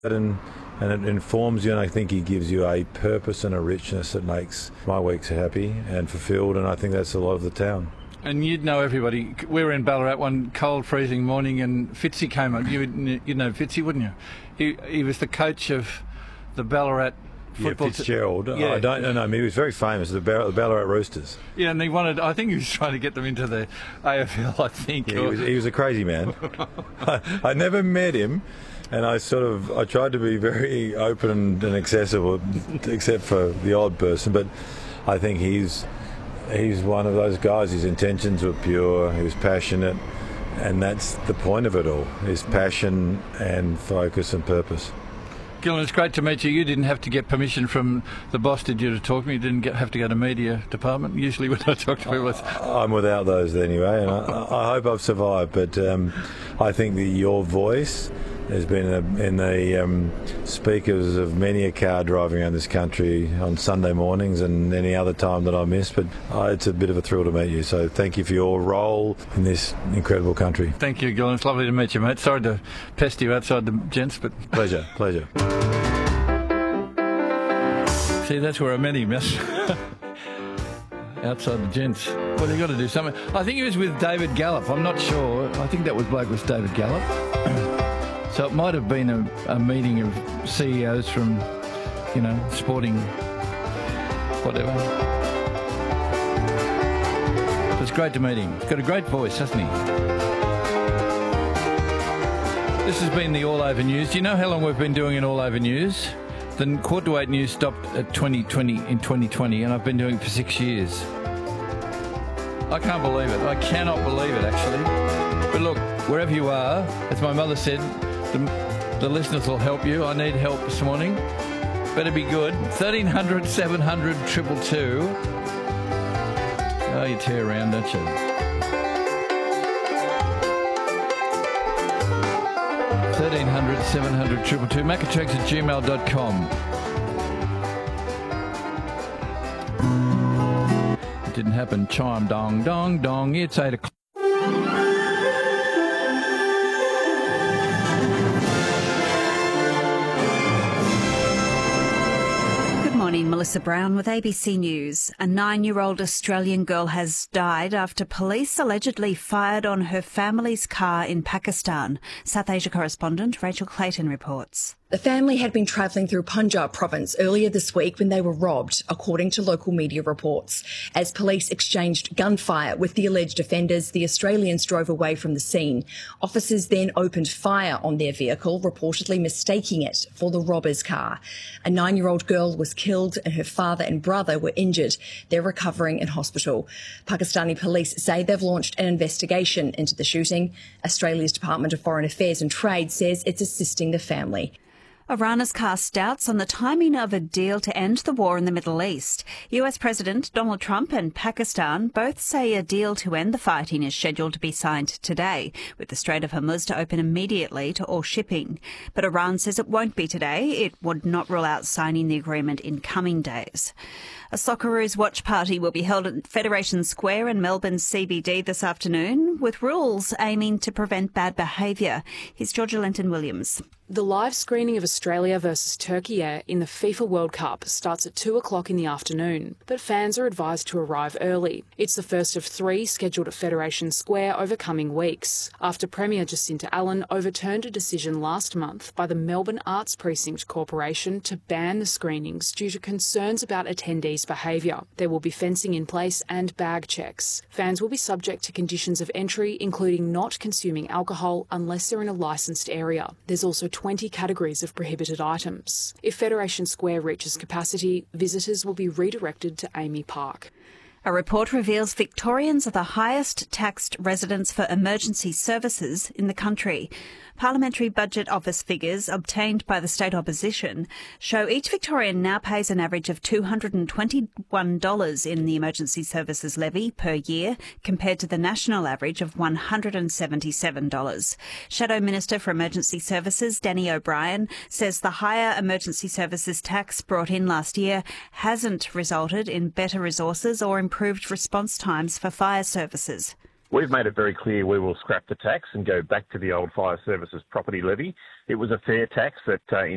And it informs you, and I think he gives you a purpose and a richness that makes my weeks happy and fulfilled, and I think that's a lot of the town. And you'd know everybody. We were in Ballarat one cold, freezing morning, and Fitzy came up. You'd know Fitzy, wouldn't you? He was the coach of the Ballarat football team. Fitzgerald. Yeah. I don't know him. He was very famous, the Ballarat Roosters. Yeah, and I think he was trying to get them into the AFL, I think. Yeah, he was a crazy man. I never met him. And I tried to be very open and accessible, except for the odd person. But I think he's one of those guys. His intentions were pure. He was passionate, and that's the point of it all: is passion and focus and purpose. Gillan, it's great to meet you. You didn't have to get permission from the boss, did you, to talk to me? You didn't have to go to media department. Usually when I talk to people... I'm without those anyway, and I hope I've survived. But I think that your voice has been in the speakers of many a car driving around this country on Sunday mornings and any other time that I miss. But it's a bit of a thrill to meet you. So thank you for your role in this incredible country. Thank you, Gillan. It's lovely to meet you, mate. Sorry to pest you outside the gents, but... Pleasure. See, that's where I met him, yes. Outside the gents. Well, you've got to do something. I think he was with David Gallop. I'm not sure. I think that bloke was David Gallop. So it might have been a meeting of CEOs from, sporting whatever. It's great to meet him. He's got a great voice, hasn't he? This has been the All Over News. Do you know how long we've been doing an All Over News? The 7:45 news stopped at 2020, and I've been doing it for 6 years. I can't believe it. I cannot believe it, actually. But look, wherever you are, as my mother said, the listeners will help you. I need help this morning. Better be good. 1300 700 222. Oh, you tear around, don't you? 1300 700 222. Macatracks@gmail.com. It didn't happen. Chime, dong, dong, dong. It's 8 o'clock. Melissa Brown with ABC News. A 9-year-old Australian girl has died after police allegedly fired on her family's car in Pakistan. South Asia correspondent Rachel Clayton reports. The family had been travelling through Punjab province earlier this week when they were robbed, according to local media reports. As police exchanged gunfire with the alleged offenders, the Australians drove away from the scene. Officers then opened fire on their vehicle, reportedly mistaking it for the robber's car. A 9-year-old girl was killed and her father and brother were injured. They're recovering in hospital. Pakistani police say they've launched an investigation into the shooting. Australia's Department of Foreign Affairs and Trade says it's assisting the family. Iran has cast doubts on the timing of a deal to end the war in the Middle East. US President Donald Trump and Pakistan both say a deal to end the fighting is scheduled to be signed today, with the Strait of Hormuz to open immediately to all shipping. But Iran says it won't be today. It would not rule out signing the agreement in coming days. A Socceroos watch party will be held at Federation Square in Melbourne's CBD this afternoon, with rules aiming to prevent bad behaviour. Here's Georgia Lenton-Williams. The live screening of Australia versus Turkey in the FIFA World Cup starts at 2 o'clock in the afternoon, but fans are advised to arrive early. It's the first of 3 scheduled at Federation Square over coming weeks, after Premier Jacinta Allen overturned a decision last month by the Melbourne Arts Precinct Corporation to ban the screenings due to concerns about attendees' behaviour. There will be fencing in place and bag checks. Fans will be subject to conditions of entry, including not consuming alcohol unless they're in a licensed area. There's also 20 categories of prohibited items. If Federation Square reaches capacity, visitors will be redirected to Amy Park. A report reveals Victorians are the highest taxed residents for emergency services in the country. Parliamentary Budget Office figures obtained by the state opposition show each Victorian now pays an average of $221 in the emergency services levy per year, compared to the national average of $177. Shadow Minister for Emergency Services, Danny O'Brien, says the higher emergency services tax brought in last year hasn't resulted in better resources or improved response times for fire services. We've made it very clear we will scrap the tax and go back to the old fire services property levy. It was a fair tax that